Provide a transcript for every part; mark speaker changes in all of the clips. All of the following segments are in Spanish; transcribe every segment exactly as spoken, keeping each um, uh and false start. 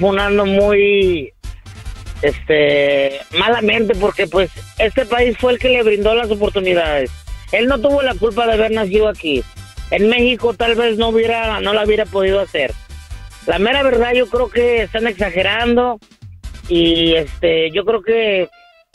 Speaker 1: funando muy, este, malamente, porque pues este país fue el que le brindó las oportunidades. Él no tuvo la culpa de haber nacido aquí. En México tal vez no hubiera, no la hubiera podido hacer. La mera verdad, yo creo que están exagerando y este, yo creo que,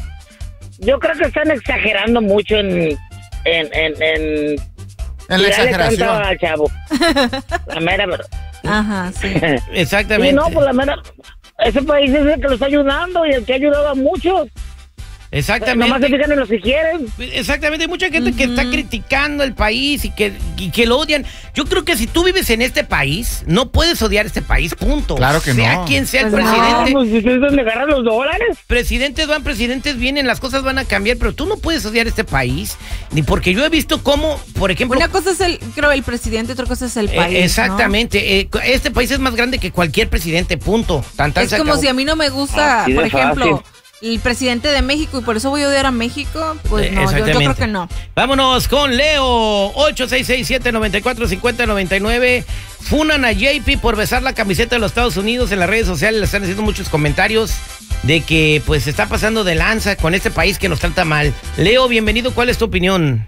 Speaker 1: yo creo que están exagerando mucho en, en, en, en,
Speaker 2: en la exageración
Speaker 1: al chavo. La mera verdad.
Speaker 3: Ajá, sí.
Speaker 4: Exactamente.
Speaker 1: Y no, pues la mera, ese país es el que lo está ayudando y el que ha ayudado a muchos.
Speaker 4: Exactamente.
Speaker 1: Nomás se fijan en los que quieren.
Speaker 4: Exactamente, hay mucha gente
Speaker 3: uh-huh.
Speaker 4: que está criticando el país y que, y que lo odian. Yo creo que si tú vives en este país, no puedes odiar este país, punto.
Speaker 2: Claro que
Speaker 4: sea
Speaker 2: no.
Speaker 4: quien sea el
Speaker 3: Pues
Speaker 4: presidente.
Speaker 1: No, pues ustedes donde agarran los dólares.
Speaker 4: Presidentes van, presidentes vienen, las cosas van a cambiar, pero tú no puedes odiar este país, ni porque yo he visto cómo, por ejemplo...
Speaker 3: Una cosa es el, creo, el presidente, otra cosa es el país,
Speaker 4: eh, Exactamente,
Speaker 3: ¿no?
Speaker 4: eh, este país es más grande que cualquier presidente, punto. Tan, tan
Speaker 3: Es
Speaker 4: se
Speaker 3: como
Speaker 4: acabó.
Speaker 3: si a mí no me gusta,
Speaker 1: Así de
Speaker 3: por ejemplo...
Speaker 1: fácil.
Speaker 3: El presidente de México y por eso voy a odiar a México, pues no, yo, yo creo que no.
Speaker 4: Vámonos con Leo, ocho seis seis siete, nueve cuatro cinco cero, nueve nueve. Funan a J P por besar la camiseta de los Estados Unidos. En las redes sociales le están haciendo muchos comentarios de que pues se está pasando de lanza con este país que nos trata mal. Leo, bienvenido, ¿cuál es tu opinión?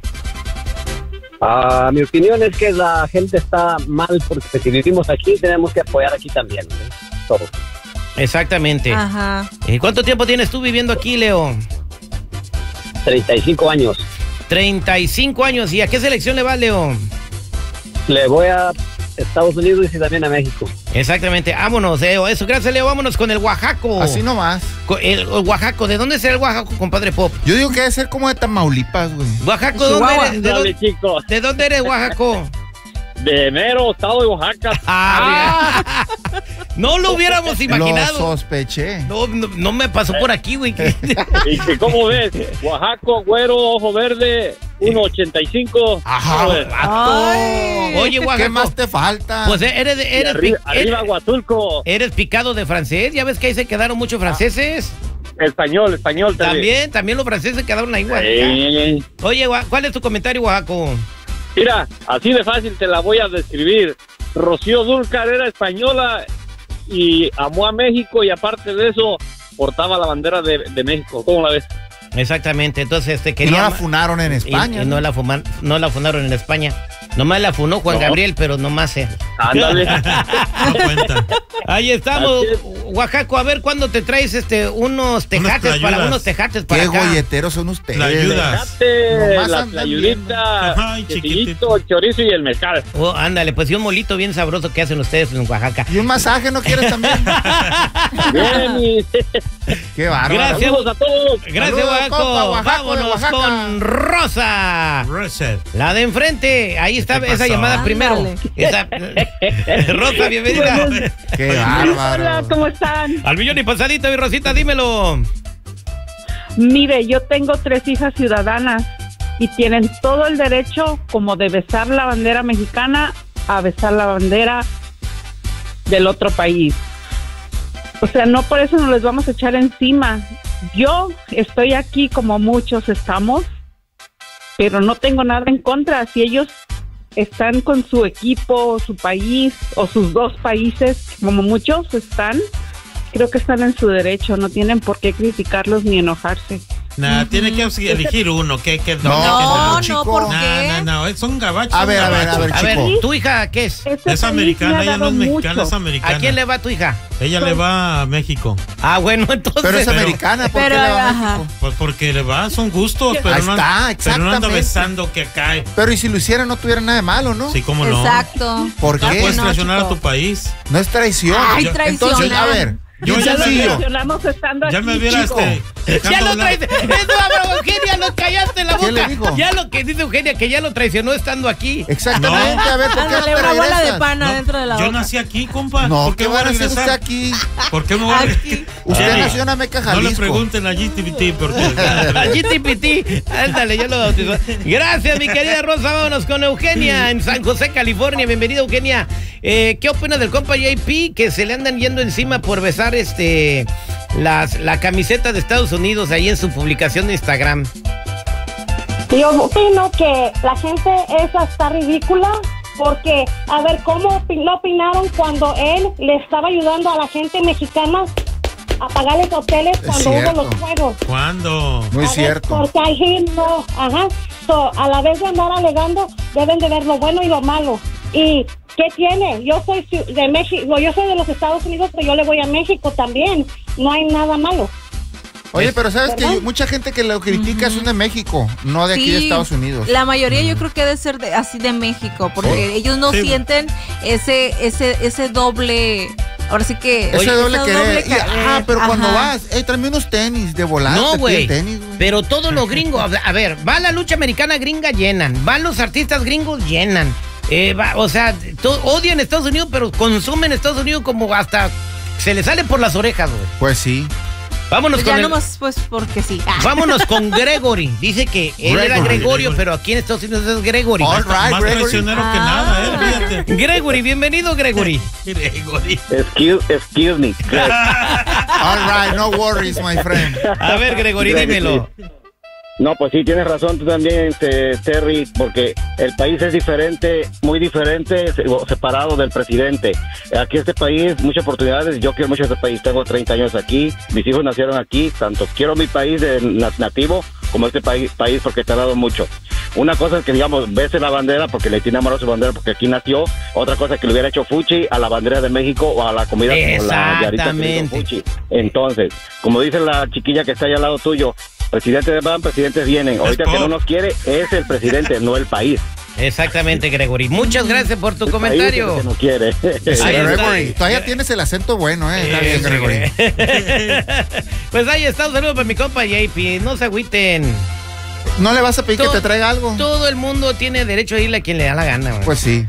Speaker 5: Uh, mi opinión es que la gente está mal porque si vivimos aquí tenemos que apoyar aquí también, ¿eh? Todo.
Speaker 4: Exactamente.
Speaker 3: Ajá.
Speaker 4: ¿Y cuánto tiempo tienes tú viviendo aquí, Leo?
Speaker 5: treinta y cinco años.
Speaker 4: treinta y cinco años. ¿Y a qué selección le va, Leo?
Speaker 5: Le voy a Estados Unidos y también a México.
Speaker 4: Exactamente. Vámonos, Leo. Eso, gracias, Leo. Vámonos con el Oaxaco.
Speaker 2: Así nomás.
Speaker 4: El, el Oaxaco. ¿De dónde será el Oaxaco, compadre Pop?
Speaker 2: Yo digo que debe ser como de Tamaulipas, güey.
Speaker 4: Oaxaco, ¿de dónde eres? ¿De
Speaker 5: Dale,
Speaker 4: dónde,
Speaker 5: chicos.
Speaker 4: ¿De dónde eres, Oaxaco?
Speaker 5: De mero estado de Oaxaca.
Speaker 4: Ah, no lo hubiéramos imaginado.
Speaker 2: Lo sospeché.
Speaker 4: No, no, no me pasó por aquí, güey.
Speaker 5: ¿Y que cómo ves? Oaxaco, güero, ojo verde, uno ochenta y cinco.
Speaker 2: Ajá.
Speaker 3: Ay.
Speaker 4: Oye, Oaxaco.
Speaker 2: ¿Qué más te falta?
Speaker 4: Pues eres, de- eres,
Speaker 5: Arriba,
Speaker 4: pi-
Speaker 5: arriba
Speaker 4: eres,
Speaker 5: Huatulco.
Speaker 4: eres picado de francés. Ya ves que ahí se quedaron muchos franceses.
Speaker 5: Español, español
Speaker 4: También, también los franceses quedaron ahí, Oaxaca.
Speaker 5: Eh,
Speaker 4: Oye, Oa- ¿cuál es tu comentario, Oaxaco?
Speaker 5: Mira, así de fácil te la voy a describir. Rocío Dúrcal era española y amó a México y aparte de eso portaba la bandera de, de México. ¿Cómo la ves?
Speaker 4: Exactamente, entonces este
Speaker 2: Y
Speaker 4: quería...
Speaker 2: no la funaron en
Speaker 4: y-
Speaker 2: España.
Speaker 4: y no, la fuman- no la fundaron en España. Nomás la funó Juan
Speaker 5: No.
Speaker 4: Gabriel, pero nomás él.
Speaker 5: Ándale.
Speaker 6: No cuenta.
Speaker 4: Ahí estamos,
Speaker 5: Así es.
Speaker 4: Oaxaco, a ver cuándo te traes este unos tejates
Speaker 6: tlayudas.
Speaker 4: para unos tejates para
Speaker 2: Qué
Speaker 4: acá.
Speaker 2: golleteros son ustedes.
Speaker 6: La ayuda.
Speaker 5: Date
Speaker 2: Nomás
Speaker 5: la
Speaker 2: andan
Speaker 5: tlayudita,
Speaker 6: Ay,
Speaker 5: quesillito,
Speaker 6: chiquitito.
Speaker 5: el chorizo y el mezcal.
Speaker 4: Oh, ándale, pues y un molito bien sabroso que hacen ustedes en Oaxaca.
Speaker 2: ¿Y un masaje no quieres también?
Speaker 5: Bien, y
Speaker 2: Qué bárbaro.
Speaker 4: Gracias.
Speaker 5: saludos a todos.
Speaker 4: Gracias,
Speaker 2: Saludos,
Speaker 4: Oaxaco.
Speaker 2: compa, Oaxaco, de
Speaker 4: Vámonos
Speaker 2: Oaxaca.
Speaker 4: con Rosa.
Speaker 6: Reset.
Speaker 4: La de enfrente. Ahí está
Speaker 6: ¿Qué
Speaker 4: esa
Speaker 6: pasó?
Speaker 4: llamada primero.
Speaker 3: Ándale.
Speaker 4: Esa- Rosa, bienvenida.
Speaker 2: Qué bárbaro.
Speaker 7: Hola, ¿cómo están?
Speaker 4: Al millón y pasadito, mi Rosita, dímelo.
Speaker 7: Mire, yo tengo tres hijas ciudadanas y tienen todo el derecho como de besar la bandera mexicana a besar la bandera del otro país. O sea, no por eso nos les vamos a echar encima. Yo estoy aquí como muchos estamos, pero no tengo nada en contra. Si ellos están con su equipo, su país o sus dos países, como muchos están, creo que están en su derecho. No tienen por qué criticarlos ni enojarse.
Speaker 6: Nah, tiene que elegir uno. ¿Qué, qué,
Speaker 2: No,
Speaker 3: No,
Speaker 2: chico.
Speaker 3: no, ¿por
Speaker 6: No,
Speaker 3: qué?
Speaker 6: no, no, son gabachos.
Speaker 2: A ver,
Speaker 6: son
Speaker 2: a ver, a
Speaker 6: gabachos.
Speaker 2: ver,
Speaker 4: A ver,
Speaker 2: chico.
Speaker 4: ¿tu hija qué es?
Speaker 7: Este
Speaker 6: Es
Speaker 7: país me
Speaker 6: americana,
Speaker 7: ha
Speaker 6: ella no
Speaker 7: dado
Speaker 6: es mexicana,
Speaker 7: mucho.
Speaker 6: es americana.
Speaker 4: ¿A quién le va tu hija?
Speaker 6: Ella le va a México.
Speaker 4: Ah, bueno, entonces.
Speaker 2: Pero es
Speaker 6: Pero-
Speaker 2: americana, ¿por
Speaker 3: pero,
Speaker 2: qué le va a
Speaker 3: ajá.
Speaker 2: México?
Speaker 6: Pues porque le va, son gustos, pero,
Speaker 2: Ahí
Speaker 6: no,
Speaker 2: está,
Speaker 6: pero no anda
Speaker 2: exactamente.
Speaker 6: besando que acá.
Speaker 2: Pero y si lo hiciera no tuviera nada de malo, ¿no?
Speaker 6: Sí, cómo no.
Speaker 3: Exacto.
Speaker 2: ¿Por
Speaker 6: No
Speaker 2: qué?
Speaker 6: puedes
Speaker 3: No,
Speaker 6: traicionar
Speaker 3: chico.
Speaker 6: a tu país.
Speaker 2: No es traición.
Speaker 3: Ay,
Speaker 2: Yo-
Speaker 3: traicionar.
Speaker 2: Entonces, a ver,
Speaker 6: Yo
Speaker 2: bien
Speaker 6: ya
Speaker 7: Lo
Speaker 2: sencillo.
Speaker 7: mencionamos estando
Speaker 6: Ya
Speaker 7: aquí,
Speaker 6: me hubiera
Speaker 7: chico.
Speaker 6: este,
Speaker 4: Ya
Speaker 6: dejando
Speaker 4: lo
Speaker 6: hablar.
Speaker 4: traicionó. Eso, Abraham, Eugenia, lo callaste la boca.
Speaker 2: ¿Qué le dijo?
Speaker 4: Ya lo que dice Eugenia, que ya lo traicionó estando aquí.
Speaker 2: Exactamente,
Speaker 6: No.
Speaker 2: a ver, ¿por qué
Speaker 3: Ándale,
Speaker 2: no
Speaker 3: una
Speaker 2: te
Speaker 3: bola de
Speaker 2: regresas?
Speaker 3: pana
Speaker 6: No,
Speaker 3: dentro de la
Speaker 6: yo
Speaker 3: boca.
Speaker 6: nací aquí, compa.
Speaker 2: No,
Speaker 6: ¿Por
Speaker 2: ¿qué
Speaker 6: qué voy
Speaker 2: van
Speaker 6: a
Speaker 2: a hacer
Speaker 6: regresar?
Speaker 2: usted aquí?
Speaker 6: ¿Por qué me voy a
Speaker 3: Aquí.
Speaker 2: Usted
Speaker 6: Jenny,
Speaker 2: nació en Ameca,
Speaker 6: No le
Speaker 2: Jalisco.
Speaker 6: pregunten a G T V T porque
Speaker 4: A G T P T. Ándale, ya lo bautizó. Gracias, mi querida Rosa. Vámonos con Eugenia en San José, California. Bienvenida, Eugenia. Eh, ¿Qué opina del compa J P que se le andan yendo encima por besar este las, la camiseta de Estados Unidos ahí en su publicación de Instagram?
Speaker 8: Yo opino que la gente esa está ridícula Porque, a ver, ¿cómo opi- lo opinaron cuando él le estaba ayudando a la gente mexicana a pagarles hoteles
Speaker 2: Es
Speaker 8: cuando hubo
Speaker 2: cierto.
Speaker 8: los juegos?
Speaker 6: ¿Cuándo?
Speaker 2: Muy
Speaker 8: A ver,
Speaker 2: cierto.
Speaker 8: porque hay gente, no, ajá. So, a la vez de andar alegando, deben de ver lo bueno y lo malo. ¿Y qué tiene? Yo soy ciu- de México, yo soy de los Estados Unidos, pero yo le voy a México también. No hay nada malo.
Speaker 2: Oye, pero sabes que
Speaker 8: ¿Verdad?
Speaker 2: mucha gente que lo critica son de México, no de aquí de
Speaker 3: Sí,
Speaker 2: Estados Unidos.
Speaker 3: La mayoría yo creo que debe ser de- así de México, porque
Speaker 2: Oh,
Speaker 3: ellos no
Speaker 6: sí.
Speaker 3: sienten ese, ese, ese doble. Ahora sí que.
Speaker 2: Ese doble
Speaker 3: esa
Speaker 2: querer.
Speaker 3: doble
Speaker 2: Y-
Speaker 3: ca-
Speaker 2: ah, pero cuando
Speaker 3: Ajá.
Speaker 2: vas, hey, tráeme unos tenis de volar.
Speaker 4: No,
Speaker 2: te piden
Speaker 4: güey.
Speaker 2: tenis, güey.
Speaker 4: Pero todos los gringos, a ver, a ver, va la lucha americana gringa, llenan. Van los artistas gringos, llenan. Eh, va, o sea, to- odian Estados Unidos, pero consumen Estados Unidos como hasta se les sale por las orejas, güey.
Speaker 2: Pues sí.
Speaker 4: Vámonos
Speaker 3: Pues
Speaker 4: con
Speaker 3: ya
Speaker 4: el-
Speaker 3: nomás, pues porque sí. Ah.
Speaker 4: Vámonos con Gregory. Dice que él era
Speaker 2: Gregory.
Speaker 4: Gregorio, pero aquí en Estados Unidos es Gregory.
Speaker 2: All right,
Speaker 6: Más
Speaker 2: Gregory.
Speaker 6: traicionero que
Speaker 3: Ah.
Speaker 6: nada, eh, fíjate.
Speaker 4: Gregory, bienvenido, Gregory.
Speaker 6: Gregory.
Speaker 5: Excuse, excuse me.
Speaker 2: All right, no worries, my friend.
Speaker 4: A ver, Gregory, dímelo.
Speaker 5: No, pues sí, tienes razón tú también, este, Terry, porque el país es diferente, muy diferente, se- separado del presidente. Aquí este país, muchas oportunidades, yo quiero mucho este país, tengo treinta años aquí, mis hijos nacieron aquí, tanto quiero mi país de na- nativo como este país, país porque te ha dado mucho. Una cosa es que, digamos, ves la bandera porque le tiene amor a su bandera porque aquí nació, otra cosa es que le hubiera hecho fuchi a la bandera de México o a la comida como la yarita que le hizo
Speaker 4: Exactamente.
Speaker 5: fuchi. Entonces, como dice la chiquilla que está allá al lado tuyo, presidentes van, presidentes vienen. Ahorita que no nos quiere es el presidente, no el país.
Speaker 4: Exactamente, Gregory. Muchas gracias por tu
Speaker 5: El país es
Speaker 4: comentario.
Speaker 5: el que no quiere.
Speaker 2: Sí,
Speaker 4: Ahí está.
Speaker 2: Gregory. Todavía tienes el acento bueno, eh. Está bien,
Speaker 4: Eso,
Speaker 2: Gregory.
Speaker 4: Pues ahí está, un saludo para mi compa J P. No se agüiten.
Speaker 2: ¿No le vas a pedir
Speaker 4: Todo-
Speaker 2: que te traiga algo?
Speaker 4: Todo el mundo tiene derecho a irle a quien le da la gana, güey.
Speaker 2: Pues sí.